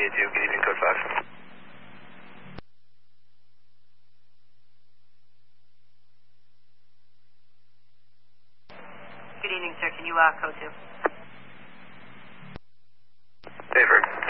382, good evening, code 5. Good evening, sir. Can you code 2? Favored.